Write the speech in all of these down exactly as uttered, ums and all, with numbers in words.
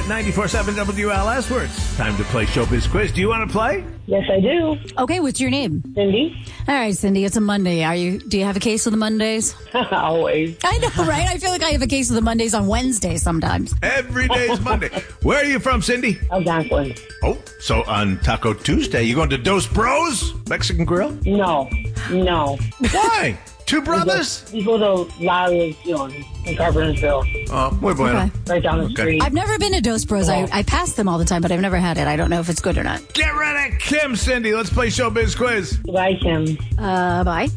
at ninety-four point seven W L S, where it's time to play Showbiz Quiz. Do you want to play? Yes, I do. Okay, what's your name? Cindy? All right, Cindy, it's a Monday. Are you? Do you have a case of the Mondays? Always. I know, right? I feel like I have a case of the Mondays on Wednesday sometimes. Every day's Monday. Where are you from, Cindy? Algonquin. Oh, so on Taco Tuesday, you going to Dos Bros Mexican Grill? No. No. Why? Two brothers? We go to La Legion in Carpentersville. Oh, muy bueno. Okay. Right down the Okay. street. I've never been to Dos Bros. I, I pass them all the time, but I've never had it. I don't know if it's good or not. Get ready, Kim, Cindy. Let's play Showbiz Quiz. Goodbye, Kim. Uh, bye.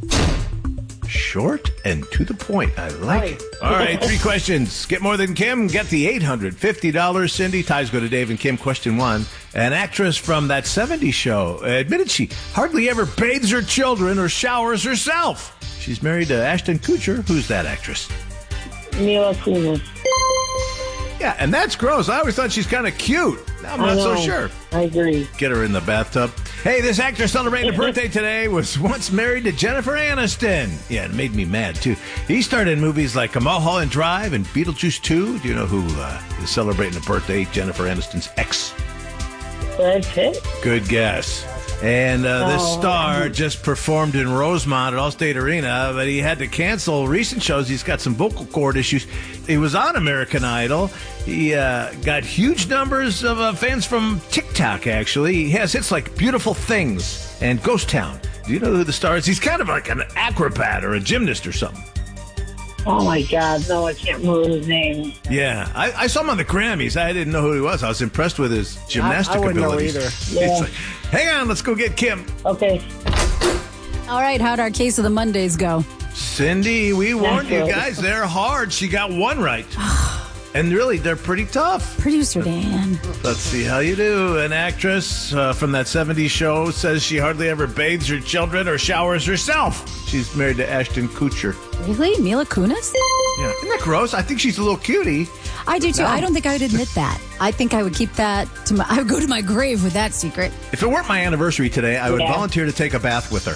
Short and to the point. I like Right. it. All right, three questions. Get more than Kim. Get the eight hundred fifty dollars. Cindy. Ties go to Dave and Kim. Question one. An actress from that seventies show admitted she hardly ever bathes her children or showers herself. She's married to Ashton Kutcher. Who's that actress? Mila Kunis. Yeah, and that's gross. I always thought she's kind of cute. Now I'm I not so know. sure. I agree. Get her in the bathtub. Hey, this actor celebrating a birthday today was once married to Jennifer Aniston. Yeah, it made me mad, too. He starred in movies like Mulholland Drive and Beetlejuice two. Do you know who uh, is celebrating a birthday? Jennifer Aniston's ex. Brad Pitt? Good guess. And uh, this Oh. star just performed in Rosemont at Allstate Arena, but he had to cancel recent shows. He's got some vocal cord issues. He was on American Idol. He uh, got huge numbers of uh, fans from TikTok, actually. He has hits like Beautiful Things and Ghost Town. Do you know who the star is? He's kind of like an acrobat or a gymnast or something. Oh, my God. No, I can't remember his name. Yeah, I, I saw him on the Grammys. I didn't know who he was. I was impressed with his gymnastic I wouldn't know abilities. either. He's Yeah. like, hang on, let's go get Kim. Okay. All right, how'd our case of the Mondays go? Cindy, we warned you you. guys. They're hard. She got one right. And really, they're pretty tough. Producer Dan. Let's see how you do. An actress uh, from that seventies show says she hardly ever bathes her children or showers herself. She's married to Ashton Kutcher. Really? Mila Kunis? Yeah. Isn't that gross? I think she's a little cutie. I do too. No. I don't think I would admit that. I think I would keep that to my. I would go to my grave with that secret. If it weren't my anniversary today, I would Yeah. volunteer to take a bath with her.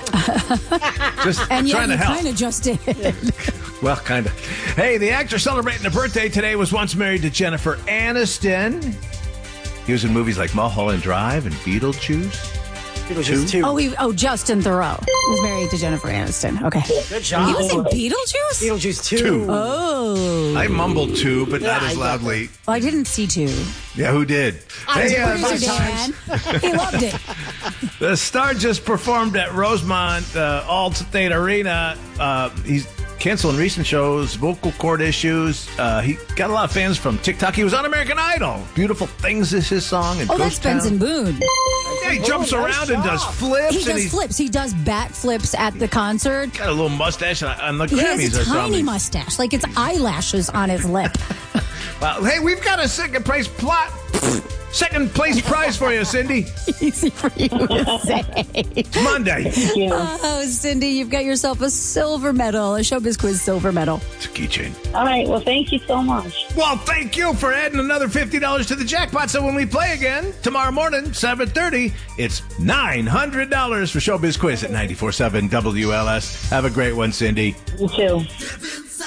Just And yeah, trying to you help. kind of just did. Well, kind of. Hey, the actor celebrating a birthday today was once married to Jennifer Aniston. He was in movies like Mulholland Drive and Beetlejuice. Beetlejuice two. Oh, he, oh, Justin Thoreau was married to Jennifer Aniston. Okay. Good He job. was in Beetlejuice? Beetlejuice two. Two. Oh. I mumbled two, but not Yeah, as I got loudly. Well, I didn't see two. Yeah, who did? I Hey, uh, producer Dan. He loved it. the star just performed at Rosemont uh, Allstate Arena. Uh, he's canceling recent shows, vocal cord issues. Uh, he got a lot of fans from TikTok. He was on American Idol. Beautiful Things is his song. And Oh, that's Ghost Town. Benson Boone. Yeah, he jumps Oh, nice around and does job. flips. He and does he's flips. He does back flips at the concert. got a little mustache on on the He Grammys. has a I saw tiny him. mustache, like it's eyelashes on his lip. Wow. Hey, we've got a second place plot. Second place prize for you, Cindy. Easy for you to say. It's Monday. You. Oh, Cindy, you've got yourself a silver medal, a Showbiz Quiz silver medal. It's a keychain. All right. Well, thank you so much. Well, thank you for adding another fifty dollars to the jackpot. So when we play again tomorrow morning, seven thirty, it's nine hundred dollars for Showbiz Quiz at ninety-four point seven W L S. Have a great one, Cindy. You too.